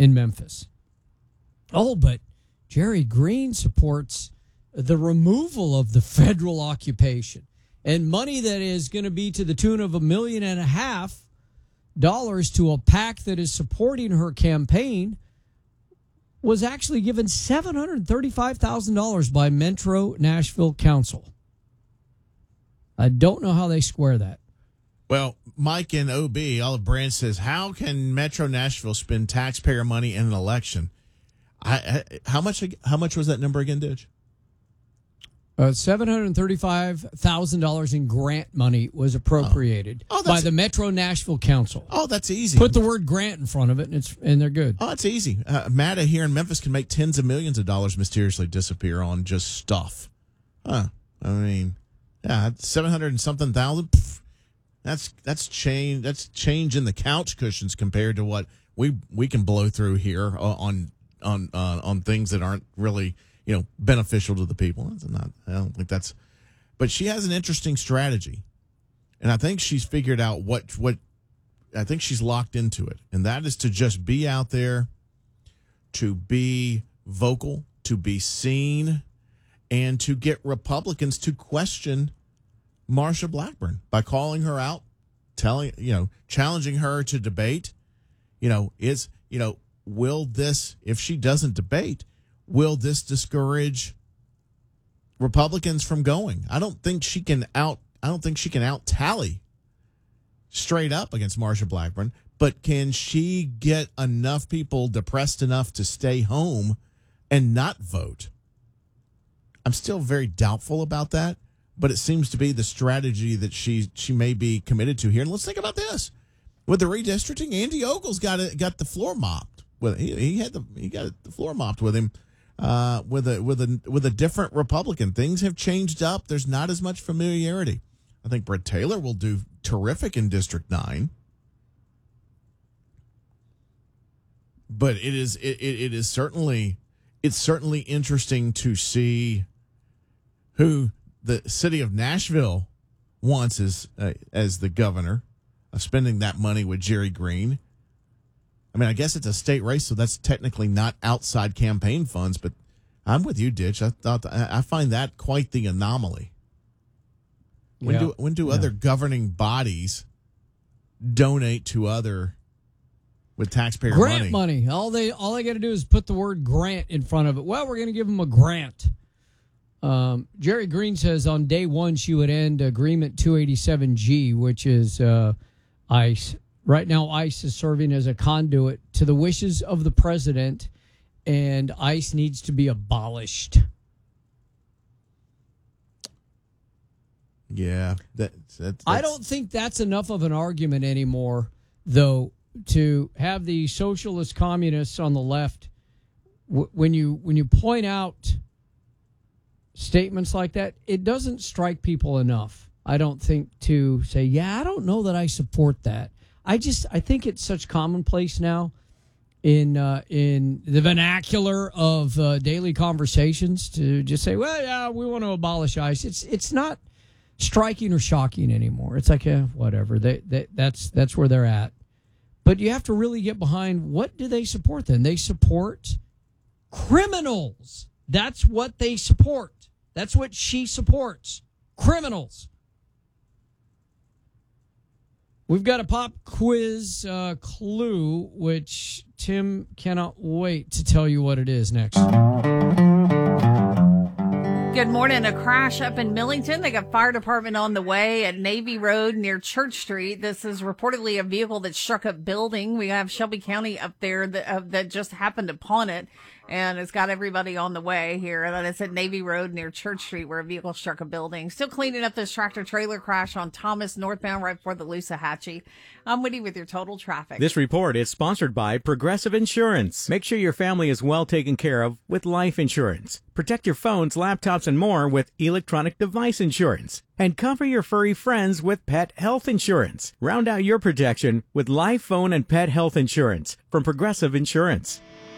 in Memphis. Oh, but Jerry Green supports the removal of the federal occupation and money that is going to be to the tune of $1.5 million to a PAC that is supporting her campaign was actually given $735,000 by Metro Nashville Council. I don't know how they square that. Well, Mike in OB, Olive Branch says, how can Metro Nashville spend taxpayer money in an election? How much was that number again, Ditch? $735,000 in grant money was appropriated by the Metro Nashville Council. Oh, that's easy. Put the word grant in front of it, and they're good. Oh, it's easy. Matta here in Memphis can make tens of millions of dollars mysteriously disappear on just stuff. I mean, yeah, 700 and something thousand. That's change. That's change in the couch cushions compared to what we can blow through here on things that aren't really beneficial to the people. I don't think that's. But she has an interesting strategy, and I think she's figured out what. I think she's locked into it, and that is to just be out there, to be vocal, to be seen, and to get Republicans to question Marsha Blackburn by calling her out, challenging her to debate. Will this, if she doesn't debate, will this discourage Republicans from going? I don't think she can out tally straight up against Marsha Blackburn, but can she get enough people depressed enough to stay home and not vote? I'm still very doubtful about that, but it seems to be the strategy that she may be committed to here. And let's think about this. With the redistricting, Andy Ogles got the floor mopped. Well, he got the floor mopped with him. With a different Republican, things have changed up. There's not as much familiarity. I think Brett Taylor will do terrific in District 9, but it is certainly interesting to see who the city of Nashville wants as the governor of spending that money with Jerry Green. I mean, I guess it's a state race, so that's technically not outside campaign funds, but I'm with you, Ditch. I find that quite the anomaly. When do other governing bodies donate to other with taxpayer grant money? All they got to do is put the word grant in front of it. Well, we're going to give them a grant. Jerry Green says on day one she would end Agreement 287G, which is ICE. Right now, ICE is serving as a conduit to the wishes of the president, and ICE needs to be abolished. Yeah. That's I don't think that's enough of an argument anymore, though, to have the socialist communists on the left, when you point out statements like that, it doesn't strike people enough, I don't think, to say, yeah, I don't know that I support that. I think it's such commonplace now in the vernacular of daily conversations to just say, well, yeah, we want to abolish ICE. It's not striking or shocking anymore. It's like, whatever. That's where they're at. But you have to really get behind, what do they support then? They support criminals. That's what they support. That's what she supports. Criminals. We've got a pop quiz clue, which Tim cannot wait to tell you what it is next. Good morning. A crash up in Millington. They got fire department on the way at Navy Road near Church Street. This is reportedly a vehicle that struck a building. We have Shelby County up there that just happened upon it. And it's got everybody on the way here. And it's at Navy Road near Church Street where a vehicle struck a building. Still cleaning up this tractor-trailer crash on Thomas northbound right before the Loosahatchee. I'm Woody with your total traffic. This report is sponsored by Progressive Insurance. Make sure your family is well taken care of with life insurance. Protect your phones, laptops, and more with electronic device insurance. And cover your furry friends with pet health insurance. Round out your protection with life, phone, and pet health insurance from Progressive Insurance.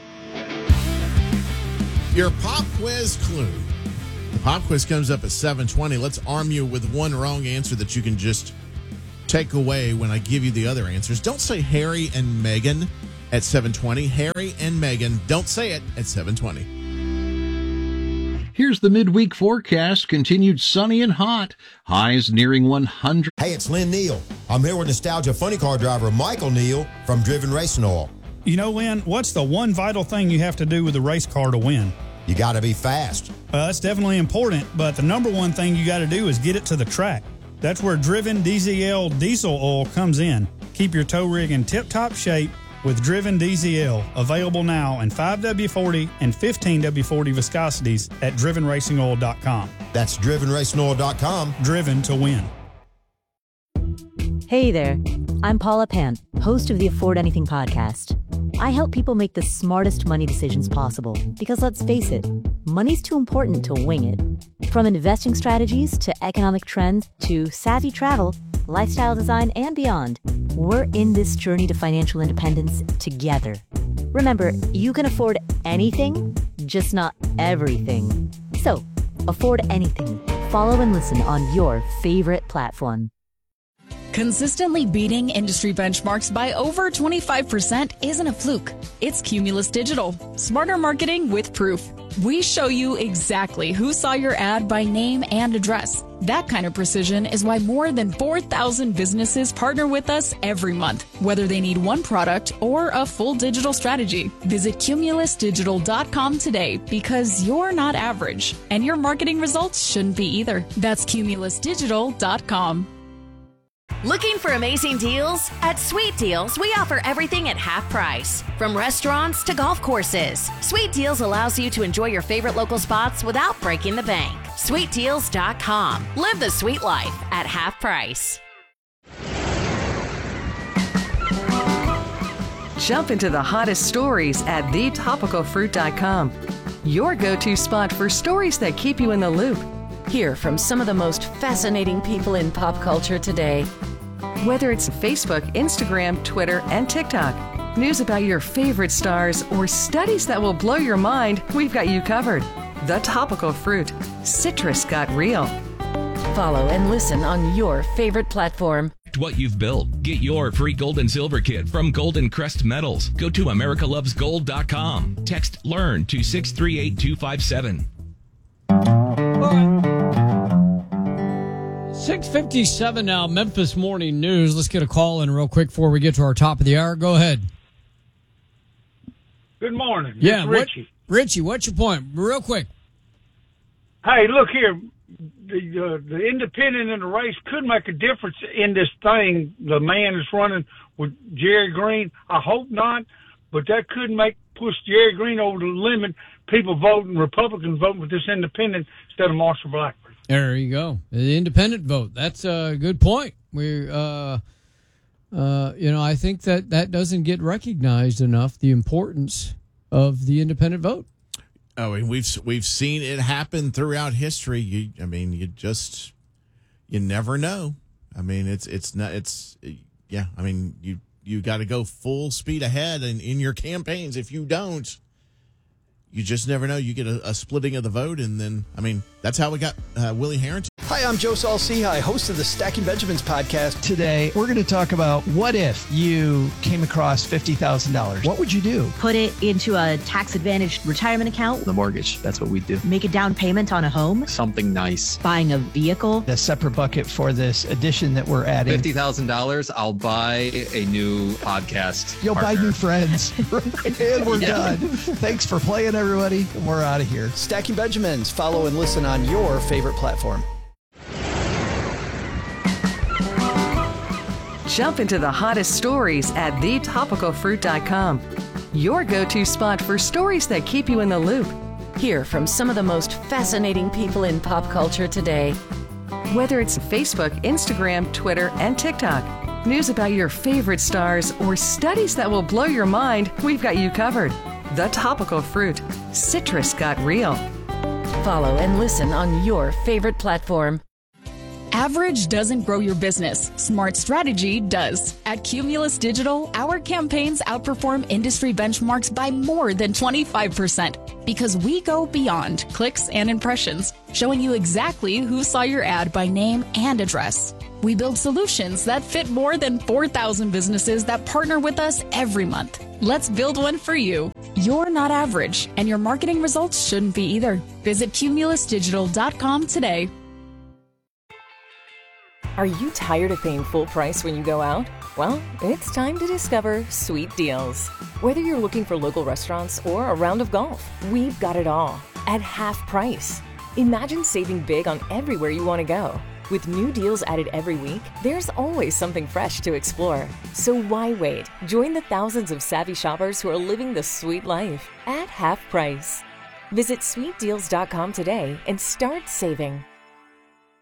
Your pop quiz clue. The pop quiz comes up at 7:20. Let's arm you with one wrong answer that you can just take away when I give you the other answers. Don't say Harry and Meghan at 7:20. Harry and Meghan, don't say it, at 7:20. Here's the midweek forecast. Continued sunny and hot. Highs nearing 100. Hey, it's Lynn Neal. I'm here with Nostalgia Funny Car driver Michael Neal from Driven Racing Oil. You know, Lynn, what's the one vital thing you have to do with a race car to win? You got to be fast. That's definitely important, but the number one thing you got to do is get it to the track. That's where Driven DZL diesel oil comes in. Keep your tow rig in tip-top shape with Driven DZL, available now in 5W40 and 15W40 viscosities at drivenracingoil.com. That's drivenracingoil.com. Driven to win. Hey there, I'm Paula Pant, host of the Afford Anything podcast. I help people make the smartest money decisions possible because, let's face it, money's too important to wing it. From investing strategies to economic trends to savvy travel, lifestyle design, and beyond, we're in this journey to financial independence together. Remember, you can afford anything, just not everything. So, afford anything. Follow and listen on your favorite platform. Consistently beating industry benchmarks by over 25% isn't a fluke. It's Cumulus Digital. Smarter marketing with proof. We show you exactly who saw your ad by name and address. That kind of precision is why more than 4,000 businesses partner with us every month, whether they need one product or a full digital strategy. Visit cumulusdigital.com today because you're not average, and your marketing results shouldn't be either. That's cumulusdigital.com. Looking for amazing deals? At Sweet Deals, we offer everything at half price. From restaurants to golf courses, Sweet Deals allows you to enjoy your favorite local spots without breaking the bank. SweetDeals.com. Live the sweet life at half price. Jump into the hottest stories at thetopicalfruit.com. Your go-to spot for stories that keep you in the loop. Hear from some of the most fascinating people in pop culture today. Whether it's Facebook, Instagram, Twitter, and TikTok, news about your favorite stars, or studies that will blow your mind, we've got you covered. The Topical Fruit. Citrus got real. Follow and listen on your favorite platform. What you've built. Get your free gold and silver kit from Golden Crest Metals. Go to americalovesgold.com. Text LEARN to 638257. 6:57 now, Memphis Morning News. Let's get a call in real quick before we get to our top of the hour. Go ahead. Good morning. Yeah, Richie. Richie, what's your point? Real quick. Hey, look here. The independent in the race could make a difference in this thing. The man is running with Jerry Green. I hope not, but that could push Jerry Green over the limit. People voting, Republicans voting for this independent instead of Marshall Blackburn. There you go. The independent vote. That's a good point. I think that doesn't get recognized enough, the importance of the independent vote. Oh, and we've seen it happen throughout history. You never know. I mean, you got to go full speed ahead in your campaigns. If you don't, you just never know. You get a splitting of the vote, and then, that's how we got Willie Harrington. Hi, I'm Joe Saul-Sehy, host of the Stacking Benjamins podcast. Today, we're going to talk about what if you came across $50,000? What would you do? Put it into a tax-advantaged retirement account. The mortgage. That's what we do. Make a down payment on a home. Something nice. Buying a vehicle. A separate bucket for this addition that we're adding. $50,000, I'll buy a new podcast. You'll buy new friends. And we're done. Thanks for playing, everybody. We're out of here. Stacking Benjamins. Follow and listen on your favorite platform. Jump into the hottest stories at thetopicalfruit.com. Your go-to spot for stories that keep you in the loop. Hear from some of the most fascinating people in pop culture today. Whether it's Facebook, Instagram, Twitter, and TikTok, news about your favorite stars, or studies that will blow your mind, we've got you covered. The Topical Fruit. Citrus got real. Follow and listen on your favorite platform. Average doesn't grow your business. Smart strategy does. At Cumulus Digital, our campaigns outperform industry benchmarks by more than 25% because we go beyond clicks and impressions, showing you exactly who saw your ad by name and address. We build solutions that fit more than 4,000 businesses that partner with us every month. Let's build one for you. You're not average, and your marketing results shouldn't be either. Visit cumulusdigital.com today. Are you tired of paying full price when you go out? Well, it's time to discover Sweet Deals. Whether you're looking for local restaurants or a round of golf, we've got it all at half price. Imagine saving big on everywhere you want to go. With new deals added every week, there's always something fresh to explore. So why wait? Join the thousands of savvy shoppers who are living the sweet life at half price. Visit sweetdeals.com today and start saving.